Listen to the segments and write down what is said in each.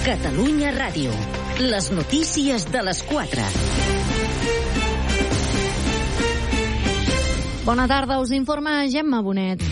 Catalunya Ràdio. Les notícies de les 4. Bona tarda, us informa Gemma Bonet.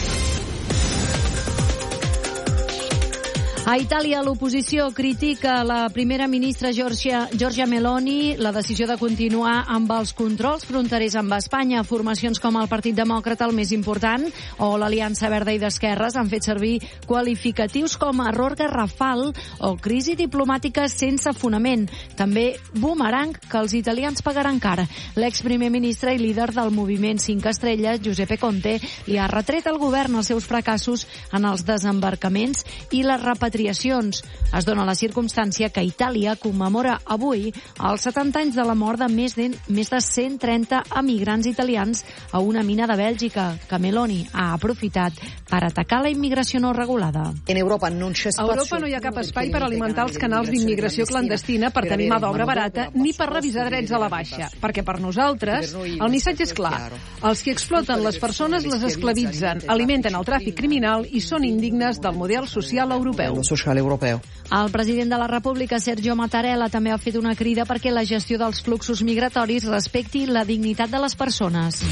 A Itàlia, l'oposició critica la primera ministra Giorgia Meloni la decisió de continuar amb els controls fronterers amb Espanya. Formacions com el Partit Demòcrata, el més important, o l'Aliança Verda i d'Esquerres han fet servir qualificatius com error garrafal o crisi diplomàtica sense fonament. També bumerang que els italians pagaran car. L'exprimer ministre i líder del moviment 5 Estrelles, Giuseppe Conte, li ha retret al govern els seus fracassos en els desembarcaments i les repatriacions. Es dona la circumstància que Itàlia commemora avui els 70 anys de la mort de més de 130 emigrants italians a una mina de Bèlgica, que Meloni ha aprofitat per atacar la immigració no regulada. A Europa no hi ha cap espai per alimentar els canals d'immigració clandestina, per tenir mà d'obra barata, ni per revisar drets a la baixa. Perquè per nosaltres el missatge és clar. Els que exploten les persones les esclavitzen, alimenten el tràfic criminal i són indignes del model social europeu. El president de la República, Sergio Mattarella, també ha fet una crida perquè la gestió dels fluxos migratoris respecti la dignitat de les persones.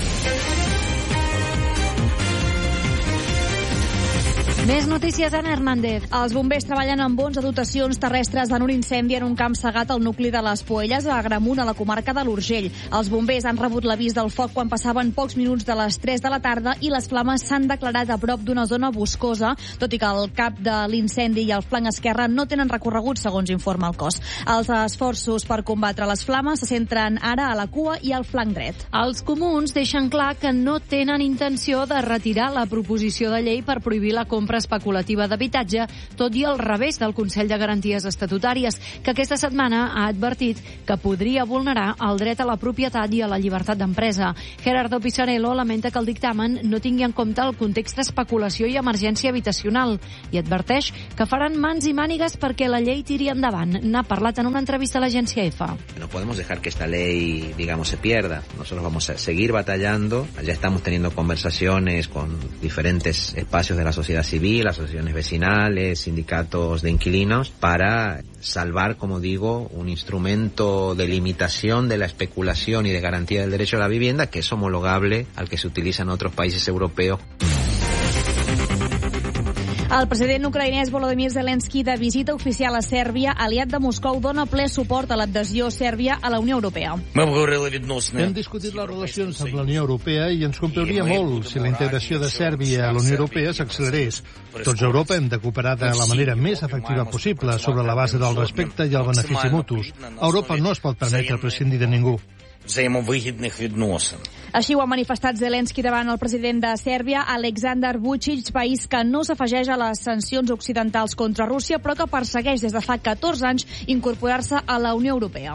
Més notícies, Anna Hernández. Els bombers treballen amb 11 dotacions terrestres en un incendi en un camp segat al nucli de les Poelles, a Agramunt, a la comarca de l'Urgell. Els bombers han rebut l'avís del foc quan passaven pocs minuts de les 3 de la tarda i les flames s'han declarat a prop d'una zona boscosa, tot i que el cap de l'incendi i el flanc esquerre no tenen recorregut, segons informa el cos. Els esforços per combatre les flames se centren ara a la cua i al flanc dret. Els comuns deixen clar que no tenen intenció de retirar la proposició de llei per prohibir la compra especulativa d'habitatge, tot i el revés del Consell de Garanties Estatutàries, que aquesta setmana ha advertit que podria vulnerar el dret a la propietat i a la llibertat d'empresa. Gerardo Pisarello lamenta que el dictamen no tingui en compte el context d'especulació i emergència habitacional i adverteix que faran mans i mànigues perquè la llei tiri endavant. N'ha parlat en una entrevista a l'agència EFA. No podemos dejar que esta ley, se pierda. Nosotros vamos a seguir batallando. Ya estamos teniendo conversaciones con diferentes espacios de la sociedad civil, asociaciones vecinales, sindicatos de inquilinos, para salvar, como digo, un instrumento de limitación de la especulación y de garantía del derecho a la vivienda que es homologable al que se utiliza en otros países europeos. El president ucraïnès Volodymyr Zelensky, de visita oficial a Sèrbia, aliat de Moscou, dona ple suport a l'adhesió sèrbia a la Unió Europea. Hem discutit les relacions amb la Unió Europea i ens compliria molt si la integració de Sèrbia a la Unió Europea s'accelerés. Tots a Europa hem de cooperar de la manera més efectiva possible sobre la base del respecte i el benefici mutus. Europa no es pot permetre prescindir de ningú. Així ho ha manifestat Zelensky davant el president de Sèrbia, Aleksandar Vučić, país que no s'afegeix a les sancions occidentals contra Rússia, però que persegueix des de fa 14 anys incorporar-se a la Unió Europea.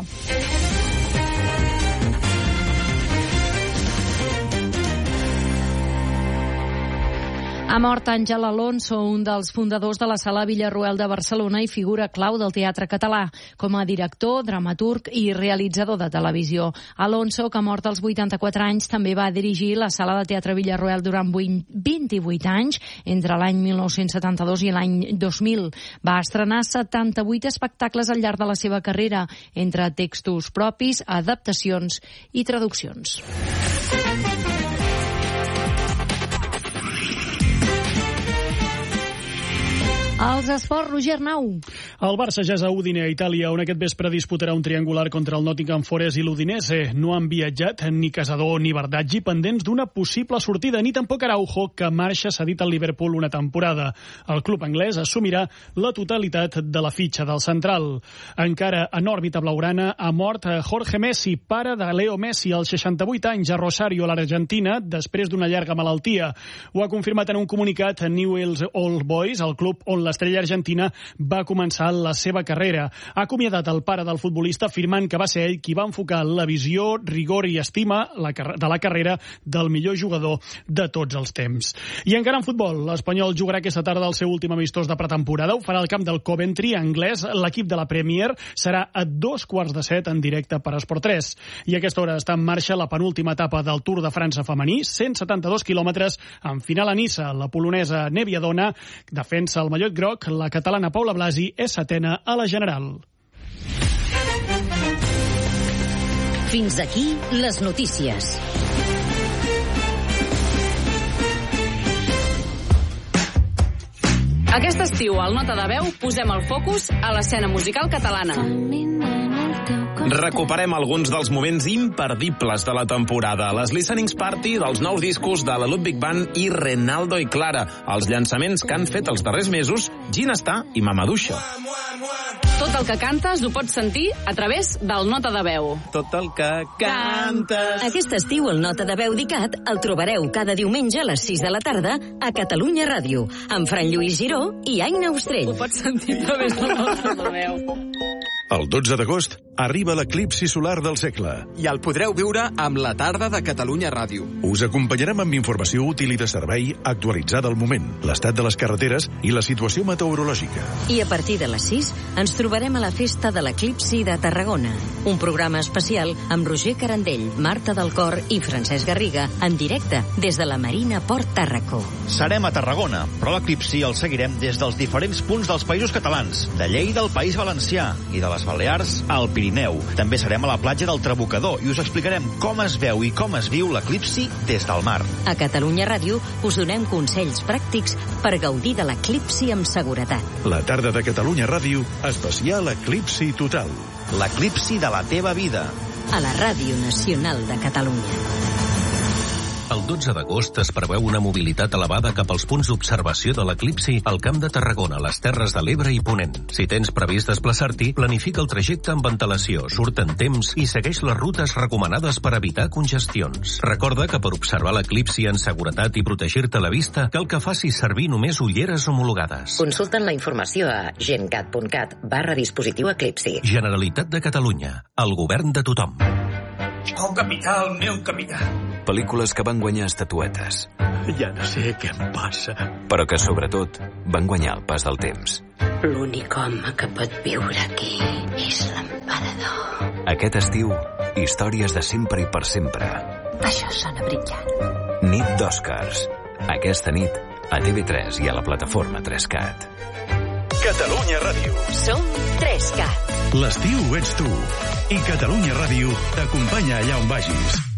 Ha mort Àngel Alonso, un dels fundadors de la Sala Villarroel de Barcelona i figura clau del teatre català, com a director, dramaturg i realitzador de televisió. Alonso, que ha mort als 84 anys, també va dirigir la Sala de Teatre Villarroel durant 28 anys, entre l'any 1972 i l'any 2000. Va estrenar 78 espectacles al llarg de la seva carrera, entre textos propis, adaptacions i traduccions. Els esports, Roger Nau. El Barça ja és a Udine, a Itàlia, on aquest vespre disputarà un triangular contra el Nottingham Forest i l'Udinese. No han viatjat ni Casador ni Bardaggi pendents d'una possible sortida, ni tampoc Araujo, que marxa cedit al Liverpool una temporada. El club anglès assumirà la totalitat de la fitxa del central. Encara en òrbita blaugrana ha mort Jorge Messi, pare de Leo Messi, als 68 anys, a Rosario, a l'Argentina, després d'una llarga malaltia. Ho ha confirmat en un comunicat Newell's Old Boys, el club on l'estrella argentina va començar la seva carrera. Ha acomiadat el pare del futbolista afirmant que va ser ell qui va enfocar la visió, rigor i estima de la carrera del millor jugador de tots els temps. I encara en futbol, l'Espanyol jugarà aquesta tarda el seu últim amistós de pretemporada. Ho farà al camp del Coventry anglès. L'equip de la Premier serà a 2:15 en directe per Esport 3. I a aquesta hora està en marxa la penúltima etapa del Tour de França femení, 172 quilòmetres, en final a Niça. La polonesa Neviadona defensa el mallot groc, la catalana Paula Blasi és setena a la general. Fins aquí les notícies. Aquest estiu, al Nota de Veu, posem el focus a l'escena musical catalana. Recuperem alguns dels moments imperdibles de la temporada. Les listenings party dels nous discos de la Ludwig Band i Renaldo i Clara. Els llançaments que han fet els darrers mesos Ginestar i Mamadouxa. Tot el que cantes ho pots sentir a través del Nota de Veu. Tot el que cantes. Aquest estiu el Nota de Veu d'ICAT el trobareu cada diumenge a les 6 de la tarda a Catalunya Ràdio, amb Fran Lluís Giró i Aina Ostrell. Ho pots sentir a través del Nota de Veu. El 12 d'agost arriba l'eclipsi solar del segle. I el podreu viure amb la tarda de Catalunya Ràdio. Us acompanyarem amb informació útil i de servei actualitzada al moment, l'estat de les carreteres i la situació meteorològica. I a partir de les 6 ens trobarem a la Festa de l'Eclipsi de Tarragona, un programa especial amb Roger Carandell, Marta del Cor i Francesc Garriga, en directe des de la Marina Port Tàrraco. Serem a Tarragona, però l'eclipsi el seguirem des dels diferents punts dels països catalans, de Lleida al País Valencià i de les Balears al Pirineu. També serem a la platja del Trabucador i us explicarem com es veu i com es viu l'eclipsi des del mar. A Catalunya Ràdio us donem consells pràctics per gaudir de l'eclipsi amb seguretat. La tarda de Catalunya Ràdio, especial Eclipsi Total. L'eclipsi de la teva vida. A la Ràdio Nacional de Catalunya. El 12 d'agost es preveu una mobilitat elevada cap als punts d'observació de l'eclipsi al Camp de Tarragona, les Terres de l'Ebre i Ponent. Si tens previst desplaçar-t'hi, planifica el trajecte amb antelació, surt en temps i segueix les rutes recomanades per evitar congestions. Recorda que per observar l'eclipsi en seguretat i protegir-te la vista, cal que facis servir només ulleres homologades. Consulten la informació a gencat.cat/dispositiu eclipsi. Generalitat de Catalunya, el govern de tothom. Oh, capità, el meu capità. Pel·lícules que van guanyar estatuetes. Ja no sé què em passa. Però que, sobretot, van guanyar el pas del temps. L'únic home que pot viure aquí és l'emperador. Aquest estiu, històries de sempre i per sempre. Això sona brillant. Nit d'Oscars. Aquesta nit, a TV3 i a la plataforma 3CAT. Catalunya Ràdio. Som 3CAT. L'estiu ets tu. I Catalunya Ràdio t'acompanya allà on vagis.